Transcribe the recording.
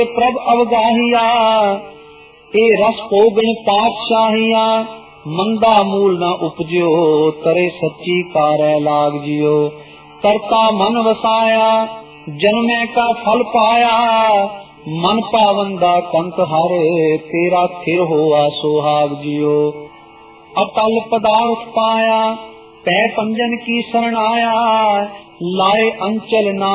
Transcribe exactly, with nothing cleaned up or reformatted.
ਪ੍ਰਭ ਅਵਗਾਹੀਆ, ਇਹ ਰਸ ਭੋਗਣ ਪਾਤਸ਼ਾਹੀਆ। ਮੰਦਾ ਮੂਲ ਨਾ ਉਪਜਿਓ, ਤਰੇ ਸੱਚੀ ਕਾਰੈ ਲਾਗ ਜਿਓ। ਕਰਤਾ ਮਨ ਵਸਾਇਆ, ਜਨਮੈ ਕਾ ਫਲ ਪਾਇਆ। ਮਨ ਪਾਵਨ ਦਾ ਕੰਤ ਹਰ, ਤੇਰਾ ਥਿਰ ਹੋਆ ਸੁਹਾਗ ਜਿਓ। ਅਟਲ ਪਦਾਰਥ ਪਾਇਆ, ਪੈ ਪੰਜਨ ਕੀ ਸਰਣ ਆਇਆ। ਲਾਏ ਅੰਚਲ ਨਾ